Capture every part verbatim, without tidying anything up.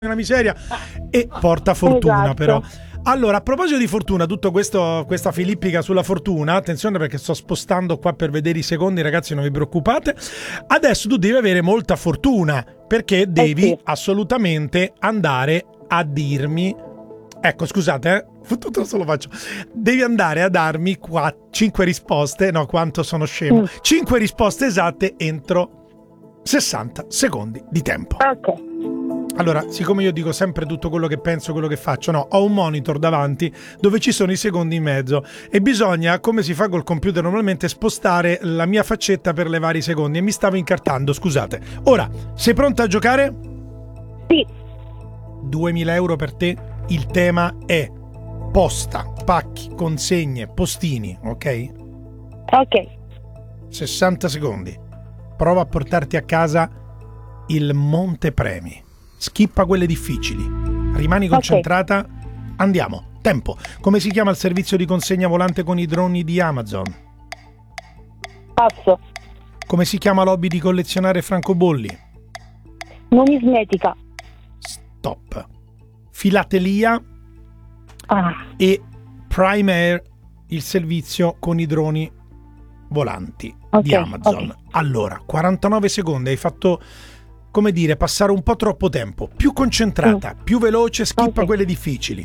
una miseria e porta fortuna. Esatto. Però allora, a proposito di fortuna, tutto questo, questa filippica sulla fortuna, attenzione perché sto spostando qua per vedere i secondi, ragazzi, non vi preoccupate. Adesso tu devi avere molta fortuna perché devi sì. assolutamente andare a dirmi, ecco, scusate, eh tutto solo faccio. Devi andare a darmi qua cinque risposte, no, quanto sono scemo. Mm. cinque risposte esatte entro sessanta secondi di tempo. Ok. Allora, siccome io dico sempre tutto quello che penso, quello che faccio, no, ho un monitor davanti dove ci sono i secondi in mezzo e bisogna, come si fa col computer normalmente, spostare la mia faccetta per levare i secondi e mi stavo incartando, scusate. Ora, sei pronta a giocare? Sì. duemila euro per te. Il tema è posta, pacchi, consegne, postini, ok? Ok. sessanta secondi. Prova a portarti a casa il montepremi. Skippa quelle difficili. Rimani concentrata. Okay. Andiamo. Tempo. Come si chiama il servizio di consegna volante con i droni di Amazon? Passo. Come si chiama l'hobby di collezionare francobolli? Numismatica. Stop. Filatelia Ah. e Prime Air, il servizio con i droni volanti Okay, di Amazon. okay. Allora, quarantanove secondi, hai fatto, come dire, passare un po' troppo tempo. Più concentrata, Mm. più veloce, skippa Okay. quelle difficili.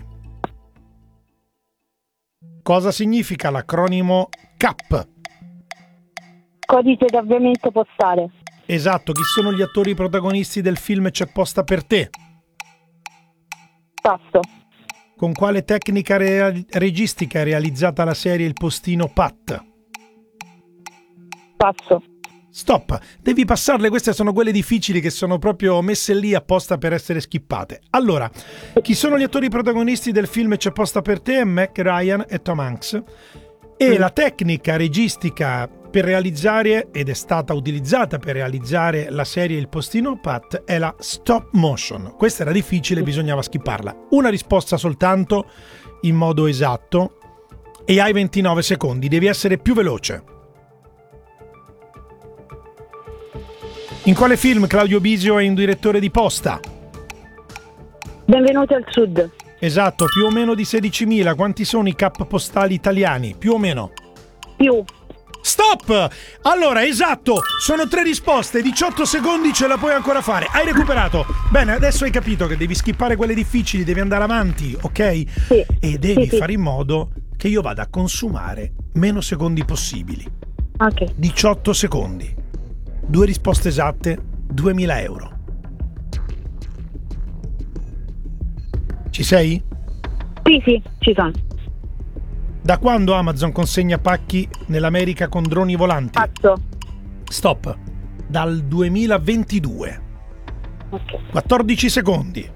Cosa significa l'acronimo C A P? Codice di avviamento postale. Esatto, chi sono gli attori protagonisti del film C'è posta per te? Passo. Con quale tecnica rea- registica è realizzata la serie Il postino Pat? Passo. Stop, devi passarle, queste sono quelle difficili che sono proprio messe lì apposta per essere skippate. Allora, chi sono gli attori protagonisti del film C'è posta per te? Meg Ryan e Tom Hanks. E Mm. la tecnica registica per realizzare, ed è stata utilizzata per realizzare la serie Il postino Pat, è la stop motion. Questa era difficile, bisognava skipparla. Una risposta soltanto in modo esatto e hai ventinove secondi, devi essere più veloce. In quale film Claudio Bisio è un direttore di posta? Benvenuti al sud. Esatto, più o meno di sedicimila. Quanti sono i cap postali italiani? Più o meno. Più. Stop! Allora, esatto, sono tre risposte, diciotto secondi ce la puoi ancora fare. Hai recuperato. Bene, adesso hai capito che devi skippare quelle difficili, devi andare avanti, ok? Sì. E devi Sì, sì. fare in modo che io vada a consumare meno secondi possibili. Ok. diciotto secondi. Due risposte esatte, duemila euro. Ci sei? Sì, sì, ci sono. Da quando Amazon consegna pacchi nell'America con droni volanti? Passo. Stop. Dal duemilaventidue. Ok. quattordici secondi.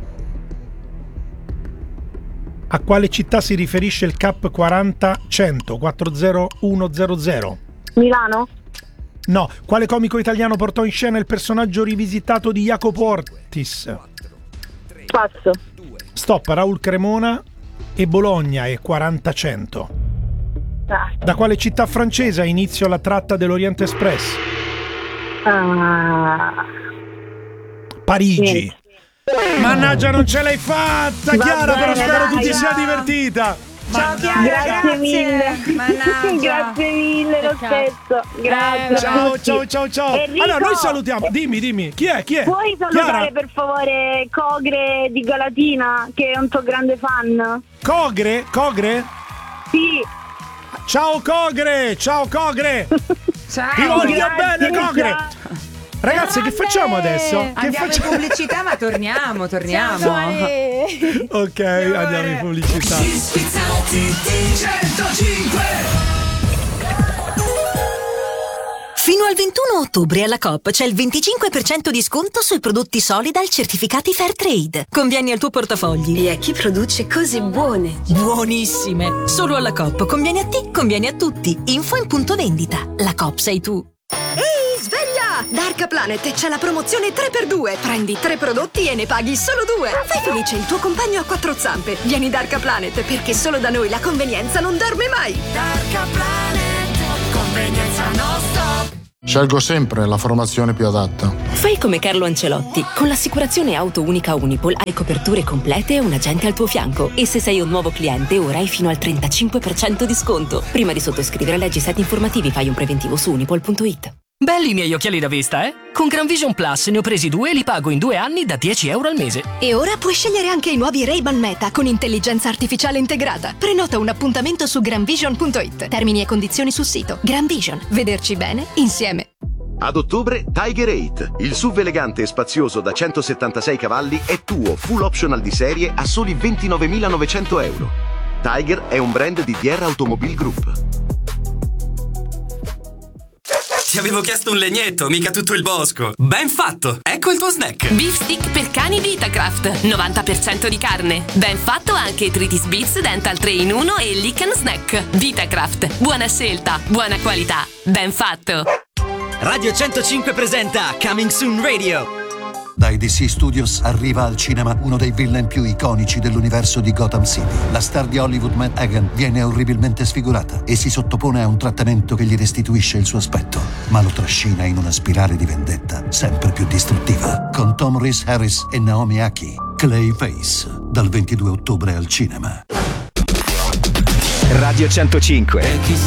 A quale città si riferisce il Cap quaranta cento quattrocentouno? Milano? No. Quale comico italiano portò in scena il personaggio rivisitato di Jacopo Ortis? Passo. Stop. Raul Cremona e Bologna e quaranta cento. Ah. Da quale città francese ha inizio la tratta dell'Orient Express? Ah. Parigi. Niente. Mannaggia, non ce l'hai fatta, Va Chiara, bene, però spero dai, tu ti dai. sia divertita. Ciao Chiara, Grazie mille. Mannaggia. Grazie mille, lo Peccato. stesso. Grazie. Eh, a Ciao, tutti. ciao, ciao, ciao. Enrico, Allora, noi salutiamo. Dimmi, dimmi. Chi è? Chi è? Puoi salutare Chiara? per favore Cogre di Galatina, che è un tuo grande fan? Cogre? Cogre? Sì. Ciao Cogre! Ciao Cogre! Ciao. Ti voglio Grazie, bene, Cogre! ciao. Ragazzi, che facciamo adesso? Che Andiamo facciamo? in pubblicità, ma torniamo, torniamo. Ciao, Ale. Ok, andiamo in pubblicità. Fino al ventuno ottobre alla Coop c'è il venticinque per cento di sconto sui prodotti Solidal certificati Fairtrade. Convieni al tuo portafogli. E a chi produce cose buone. Buonissime! Solo alla Coop. Conviene a te, conviene a tutti. Info in punto vendita. La Coop sei tu. Ehi, sveglia! Da Arca Planet c'è la promozione tre per due. Prendi tre prodotti e ne paghi solo due. Fai felice il tuo compagno a quattro zampe. Vieni da Arca Planet, perché solo da noi la convenienza non dorme mai. Arca Planet, convenienza non stop. Scelgo sempre la formazione più adatta. Fai come Carlo Ancelotti. Con l'assicurazione auto unica Unipol hai coperture complete e un agente al tuo fianco. E se sei un nuovo cliente, ora hai fino al trentacinque per cento di sconto. Prima di sottoscrivere, leggi set informativi, fai un preventivo su unipol punto it. Belli i miei occhiali da vista, eh? Con Gran Vision Plus ne ho presi due e li pago in due anni da dieci euro al mese. E ora puoi scegliere anche i nuovi Ray-Ban Meta con intelligenza artificiale integrata. Prenota un appuntamento su gran vision punto it. Termini e condizioni sul sito. Gran Vision. Vederci bene insieme. Ad ottobre Tiger otto, il S U V elegante e spazioso da centosettantasei cavalli è tuo, full optional di serie a soli ventinovemilanovecento euro. Tiger è un brand di D R Automobile Group. Ti avevo chiesto un legnetto, mica tutto il bosco. Ben fatto, ecco il tuo snack. Beef stick per cani Vitacraft, novanta per cento di carne. Ben fatto anche Tritis Beats Dental tre in uno e Lick and Snack. Vitacraft, buona scelta, buona qualità. Ben fatto. Radio centocinque presenta Coming Soon Radio. Dai D C Studios arriva al cinema uno dei villain più iconici dell'universo di Gotham City. La star di Hollywood Matt Hagen viene orribilmente sfigurata e si sottopone a un trattamento che gli restituisce il suo aspetto, ma lo trascina in una spirale di vendetta sempre più distruttiva. Con Tom Rhys Harris e Naomi Aki, Clayface, dal ventidue ottobre al cinema. Radio centocinque.